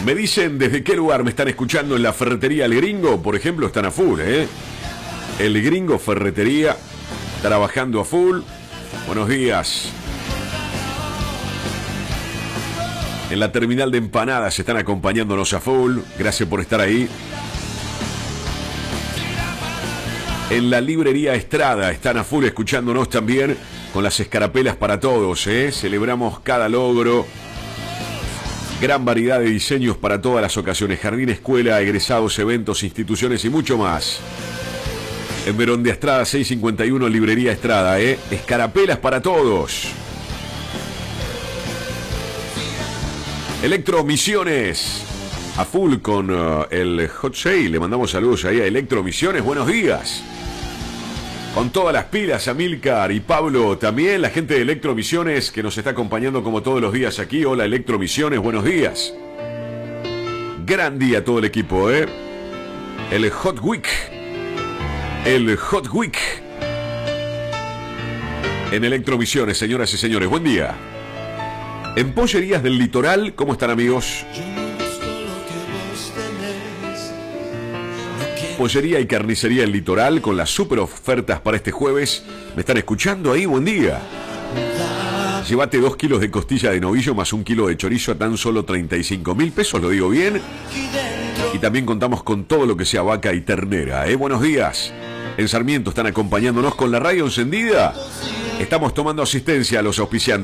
Me dicen desde qué lugar me están escuchando. En la ferretería El Gringo, por ejemplo, están a full, ¿eh? El Gringo Ferretería, trabajando a full. Buenos días. En la terminal de empanadas están acompañándonos a full. Gracias por estar ahí. En la librería Estrada están a full escuchándonos también con las escarapelas para todos, ¿eh? Celebramos cada logro. Gran variedad de diseños para todas las ocasiones. Jardín, escuela, egresados, eventos, instituciones y mucho más. En Verón de Estrada 651, librería Estrada, ¿eh? Escarapelas para todos. Electromisiones. A full con el hot sale. Le mandamos saludos ahí a Electromisiones. Buenos días. Con todas las pilas, Amílcar y Pablo también, la gente de Electromisiones que nos está acompañando como todos los días aquí. Hola Electromisiones, buenos días. Gran día todo el equipo, ¿eh? El Hot Week. El Hot Week. En Electromisiones, señoras y señores, buen día. En Pollerías del Litoral, ¿cómo están amigos? Pollería y carnicería El Litoral con las super ofertas para este jueves. ¿Me están escuchando ahí? Buen día. Llévate 2 kilos de costilla de novillo más 1 kilo de chorizo a tan solo 35.000 pesos, ¿lo digo bien? Y también contamos con todo lo que sea vaca y ternera, ¿eh? Buenos días. En Sarmiento están acompañándonos con la radio encendida. Estamos tomando asistencia a los auspiciantes.